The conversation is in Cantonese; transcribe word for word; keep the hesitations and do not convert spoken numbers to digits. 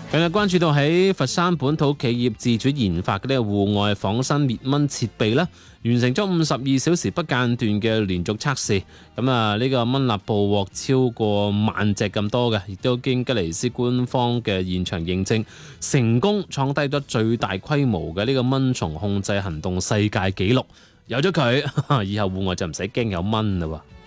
近日關注到喺佛山本土企業自主研發嘅呢個戶外仿生滅蚊設備啦，完成咗五十二小時不間斷嘅連續測試。咁啊，呢個蚊蠟捕獲超過萬隻咁多嘅，亦都經吉尼斯官方嘅現場認證，成功創低咗最大規模嘅呢個蚊蟲控制行動世界紀錄。有咗佢，以後戶外就唔使驚有蚊啦喎。